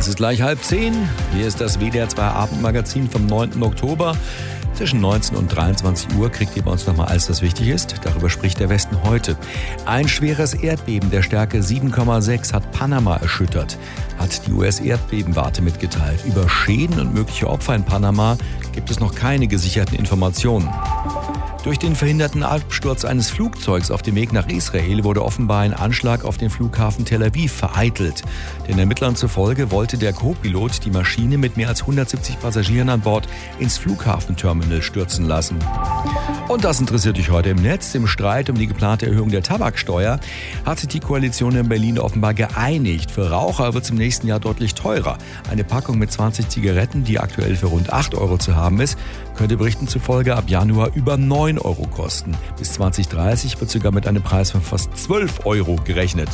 Es ist gleich 9:30. Hier ist das WDR 2 Abendmagazin vom 9. Oktober. Zwischen 19 und 23 Uhr kriegt ihr bei uns nochmal alles, was wichtig ist. Darüber spricht der Westen heute. Ein schweres Erdbeben der Stärke 7,6 hat Panama erschüttert, hat die US-Erdbebenwarte mitgeteilt. Über Schäden und mögliche Opfer in Panama gibt es noch keine gesicherten Informationen. Durch den verhinderten Absturz eines Flugzeugs auf dem Weg nach Israel wurde offenbar ein Anschlag auf den Flughafen Tel Aviv vereitelt. Den Ermittlern zufolge wollte der Co-Pilot die Maschine mit mehr als 170 Passagieren an Bord ins Flughafenterminal stürzen lassen. Und das interessiert dich heute im Netz. Im Streit um die geplante Erhöhung der Tabaksteuer hat sich die Koalition in Berlin offenbar geeinigt. Für Raucher wird es im nächsten Jahr deutlich teurer. Eine Packung mit 20 Zigaretten, die aktuell für rund 8 Euro zu haben ist, könnte Berichten zufolge ab Januar über 9 Euro kosten. Bis 2030 wird sogar mit einem Preis von fast 12 Euro gerechnet.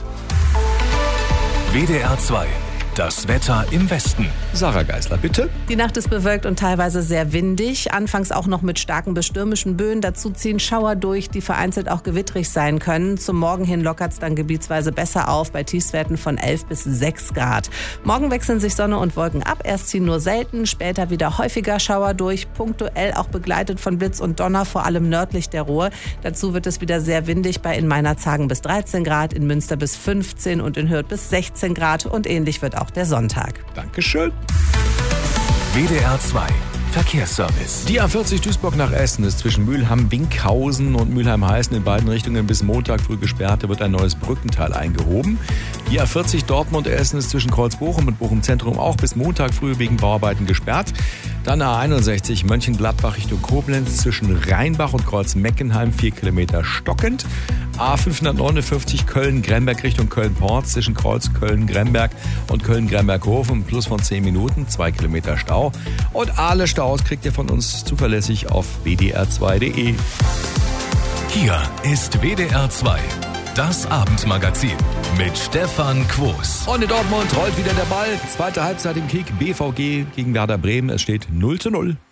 WDR 2. Das Wetter im Westen. Sarah Geisler, bitte. Die Nacht ist bewölkt und teilweise sehr windig. Anfangs auch noch mit starken bis stürmischen Böen. Dazu ziehen Schauer durch, die vereinzelt auch gewittrig sein können. Zum Morgen hin lockert es dann gebietsweise besser auf, bei Tiefstwerten von 11 bis 6 Grad. Morgen wechseln sich Sonne und Wolken ab. Erst ziehen nur selten, später wieder häufiger Schauer durch. Punktuell auch begleitet von Blitz und Donner, vor allem nördlich der Ruhr. Dazu wird es wieder sehr windig, bei in Meinerzhagen bis 13 Grad, in Münster bis 15 und in Hürth bis 16 Grad. Und ähnlich wird auch der Sonntag. Dankeschön. WDR 2. Verkehrsservice. Die A40 Duisburg nach Essen ist zwischen Mülheim-Winkhausen und Mülheim-Heißen in beiden Richtungen bis Montag früh gesperrt. Da wird ein neues Brückenteil eingehoben. Die A40 Dortmund-Essen ist zwischen Kreuz-Bochum und Bochum-Zentrum auch bis Montag früh wegen Bauarbeiten gesperrt. Dann A61 Mönchengladbach Richtung Koblenz zwischen Rheinbach und Kreuz-Meckenheim 4 Kilometer stockend. A559 Köln-Gremberg Richtung Köln-Port zwischen Kreuz Köln-Gremberg und Köln-Gremberg-Hofen plus von 10 Minuten, 2 Kilometer Stau. Und alle Staus kriegt ihr von uns zuverlässig auf wdr2.de. Hier ist WDR 2. Das Abendmagazin mit Stefan Quos. Und in Dortmund rollt wieder der Ball. Zweite Halbzeit im Kick. BVG gegen Werder Bremen. Es steht 0:0.